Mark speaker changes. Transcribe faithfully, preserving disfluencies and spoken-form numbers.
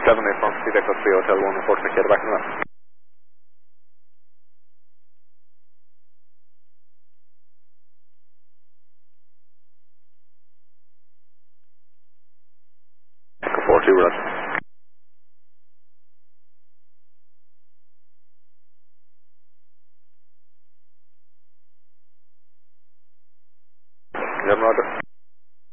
Speaker 1: seven eight from Quebec three Hotel one, reporting the kid back in that. Echo four two, Roger. Seven, Roger.